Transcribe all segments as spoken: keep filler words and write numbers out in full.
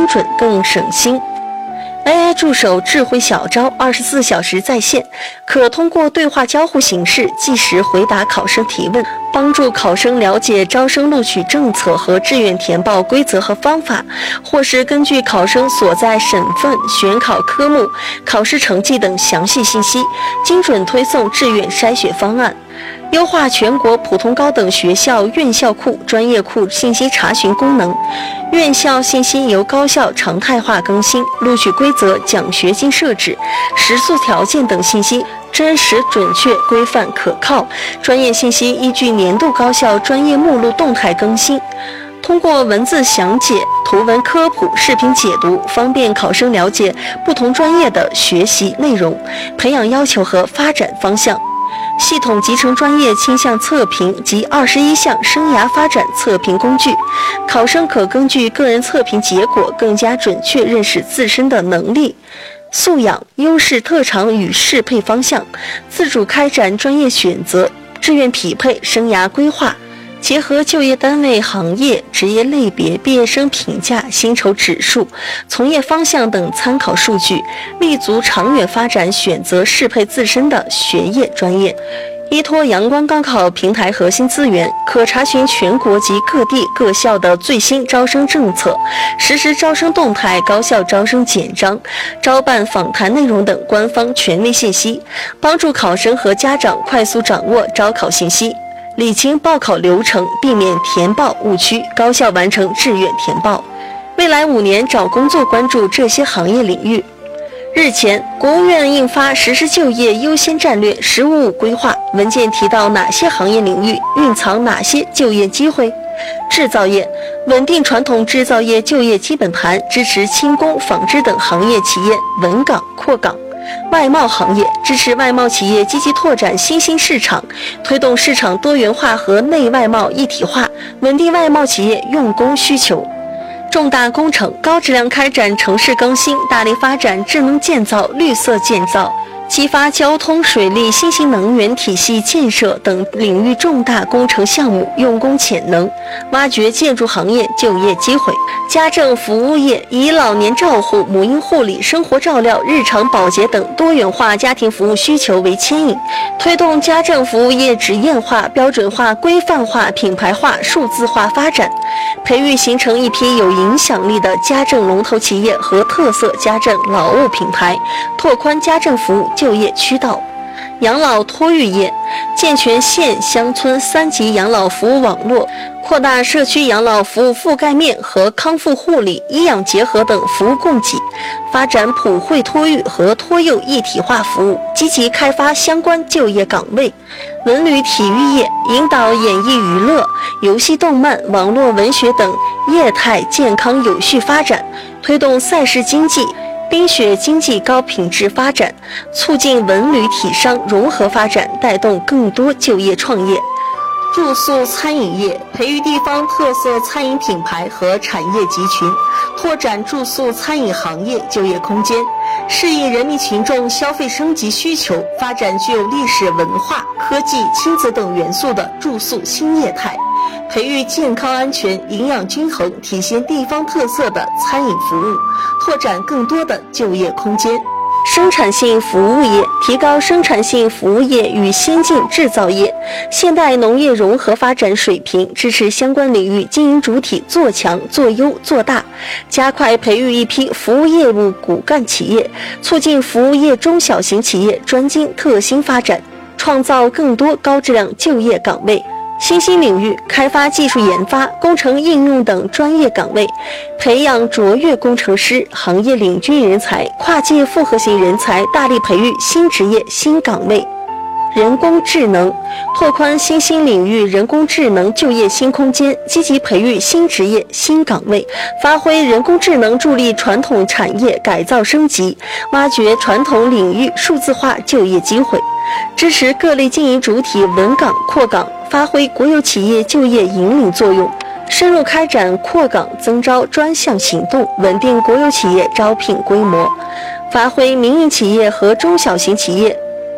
精准更省心。A I 助手智慧小招二十四小时在线，可通过对话交互形式即时回答考生提问，帮助考生了解招生录取政策和志愿填报规则和方法，或是根据考生所在省份、选考科目、考试成绩等详细信息，精准推送志愿筛选方案。优化全国普通高等学校院校库、专业库信息查询功能，院校信息由高校常态化更新，录取规则、奖学金设置、食宿条件等信息真实、准确、规范、可靠。专业信息依据年度高校专业目录动态更新。通过文字详解、图文科普、视频解读，方便考生了解不同专业的学习内容、培养要求和发展方向。系统集成专业倾向测评及二十一项生涯发展测评工具，考生可根据个人测评结果，更加准确认识自身的能力、素养、优势特长与适配方向，自主开展专业选择、志愿匹配、生涯规划。结合就业单位、行业、职业类别、毕业生评价、薪酬指数、从业方向等参考数据，立足长远发展，选择适配自身的学业专业。依托阳光高考平台核心资源，可查询全国及各地各校的最新招生政策、实时招生动态、高校招生简章、招办访谈内容等官方权威信息，帮助考生和家长快速掌握招考信息，理清报考流程，避免填报误区，高效完成志愿填报。未来五年找工作关注这些行业领域。日前，国务院印发实施就业优先战略“十五五”规划，文件提到哪些行业领域蕴藏哪些就业机会？制造业稳定传统制造业就业基本盘，支持轻工、纺织等行业企业稳岗扩岗。外贸行业支持外贸企业积极拓展新兴市场，推动市场多元化和内外贸一体化，稳定外贸企业用工需求。重大工程高质量开展城市更新，大力发展智能建造、绿色建造，激发交通、水利、新型能源体系建设等领域重大工程项目用工潜能，挖掘建筑行业就业机会。家政服务业以老年照护、母婴护理、生活照料、日常保洁等多元化家庭服务需求为牵引，推动家政服务业职业化、标准化、规范化、品牌化、数字化发展，培育形成一批有影响力的家政龙头企业和特色家政劳务品牌，拓宽家政服务就业渠道。养老托育业健全县乡村三级养老服务网络，扩大社区养老服务覆盖面和康复护理、医养结合等服务供给，发展普惠托育和托幼一体化服务，积极开发相关就业岗位。文旅体育业引导演艺娱乐、游戏动漫、网络文学等业态健康有序发展，推动赛事经济、冰雪经济高品质发展，促进文旅体商融合发展，带动更多就业创业。住宿餐饮业培育地方特色餐饮品牌和产业集群，拓展住宿餐饮行业就业空间，适应人民群众消费升级需求，发展具有历史文化、科技、亲子等元素的住宿新业态，培育健康安全、营养均衡、体现地方特色的餐饮服务，拓展更多的就业空间。生产性服务业提高生产性服务业与先进制造业、现代农业融合发展水平，支持相关领域经营主体做强、做优、做大，加快培育一批服务业务骨干企业，促进服务业中小型企业专精特新发展，创造更多高质量就业岗位。新兴领域开发技术研发、工程应用等专业岗位，培养卓越工程师、行业领军人才、跨界复合型人才，大力培育新职业新岗位。人工智能拓宽新兴领域人工智能就业新空间，积极培育新职业新岗位，发挥人工智能助力传统产业改造升级，挖掘传统领域数字化就业机会，支持各类经营主体稳岗扩岗，发挥国有企业就业引领作用，深入开展扩岗增招专项行动，稳定国有企业招聘规模，发挥民营企业和中小型企业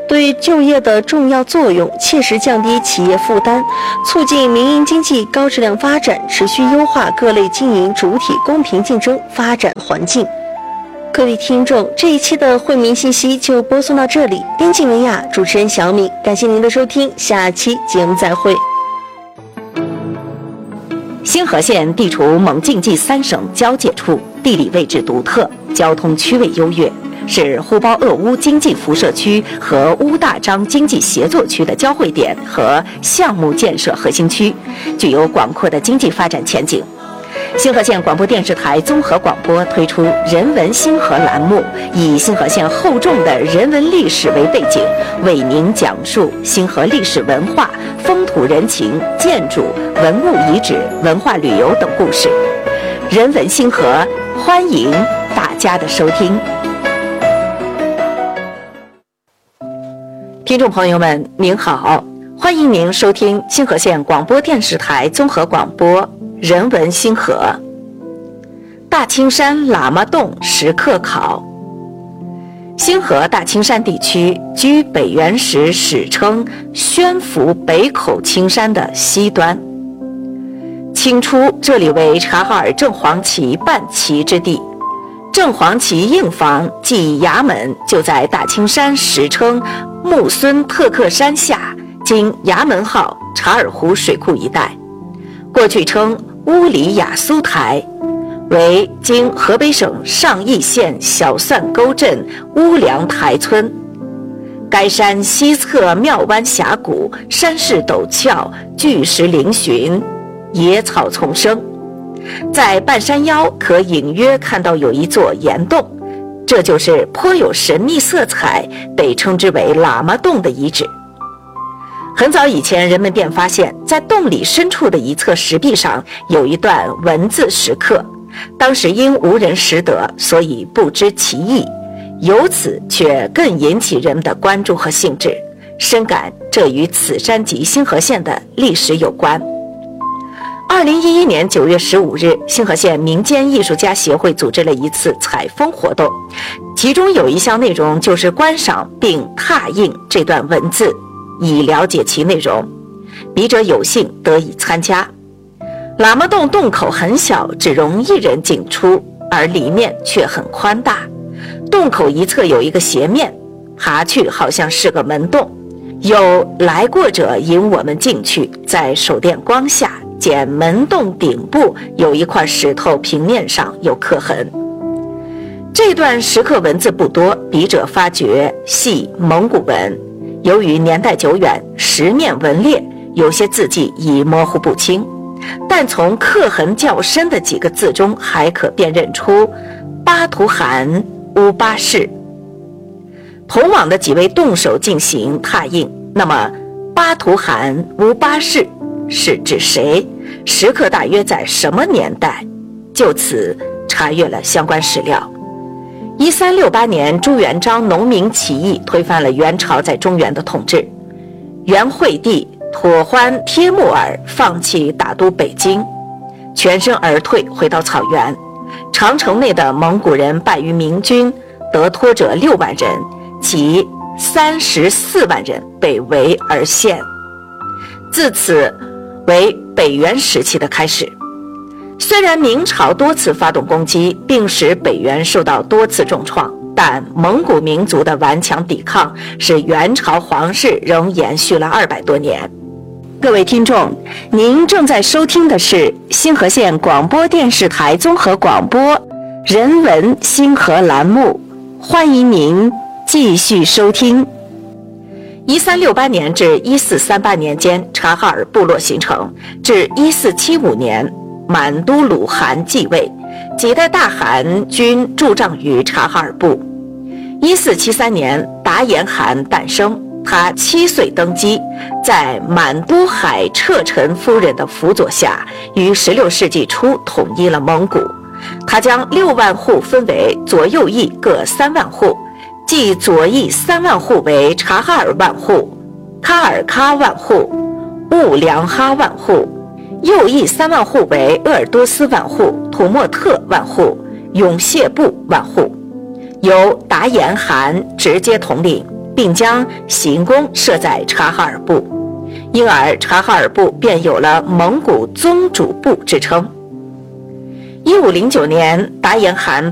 对就业的重要作用，切实降低企业负担，促进民营经济高质量发展，持续优化各类经营主体公平竞争发展环境。各位听众，这一期的惠民信息就播送到这里。编辑文雅，主持人小敏，感谢您的收听，下期节目再会。 星河县地处蒙晋冀三省交界处，地理位置独特，交通区位优越，是呼包鄂乌经济辐射区和乌大章经济协作区的交汇点和项目建设核心区，具有广阔的经济发展前景。星河县广播电视台综合广播推出人文星河栏目，以星河县厚重的人文历史为背景，为您讲述星河历史文化、风土人情、建筑、文物遗址、文化旅游等故事。人文星河，欢迎大家的收听。听众朋友们，您好，欢迎您收听星河县广播电视台综合广播人文星河。大青山喇嘛洞石刻考。星河大青山地区居北原石史称宣福北口青山的西端。清初这里为察哈尔正黄旗办旗之地，正黄旗硬房即衙门就在大青山史称木孙特克山下，今衙门号察尔湖水库一带，过去称乌里雅苏台，为今河北省上邑县小蒜沟镇乌梁台村。该山西侧庙湾峡谷，山势陡峭，巨石嶙峋，野草丛生。在半山腰可隐约看到有一座岩洞，这就是颇有神秘色彩，被称之为喇嘛洞的遗址。很早以前，人们便发现在洞里深处的一侧石壁上有一段文字石刻，当时因无人识得，所以不知其意，由此却更引起人们的关注和兴致，深感这与此山及星河县的历史有关。二零一一年九月十五日，星河县民间艺术家协会组织了一次采风活动，其中有一项内容就是观赏并拓印这段文字，以了解其内容。笔者有幸得以参加。喇嘛洞洞口很小，只容一人进出，而里面却很宽大。洞口一侧有一个斜面，爬去好像是个门洞，有来过者引我们进去，在手电光下见门洞顶部有一块石头平面上有刻痕。这段石刻文字不多，笔者发觉系蒙古文，由于年代久远，石面纹裂，有些字迹已模糊不清，但从刻痕较深的几个字中还可辨认出巴图汗乌巴氏。同往的几位动手进行拓印，那么巴图汗乌巴氏是指谁？石刻大约在什么年代？就此查阅了相关史料。一三六八年，朱元璋农民起义推翻了元朝在中原的统治，元惠帝妥欢帖木儿放弃打都北京，全身而退，回到草原。长城内的蒙古人败于明军，得脱者六万人，其三十四万人被围而陷。自此为北元时期的开始。虽然明朝多次发动攻击，并使北元受到多次重创，但蒙古民族的顽强抵抗使元朝皇室仍延续了二百多年。各位听众，您正在收听的是星河县广播电视台综合广播人文星河栏目，欢迎您继续收听。一三六八年至一四三八年间，察哈尔部落形成，至一四七五年满都鲁汗继位，几代大汗均驻帐于察哈尔部。一四七三年，达延汗诞生，他七岁登基，在满都海彻臣夫人的辅佐下，于十六世纪初统一了蒙古。他将六万户分为左右翼各三万户，即左翼三万户为察哈尔万户、喀尔喀万户、兀良哈万户，右翼三万户为鄂尔多斯万户、土默特万户、永谢部万户，由达延汗直接统领。 并将行宫设在察哈尔部，因而察哈尔部便有了蒙古宗主部之称。一五零九年，达延汗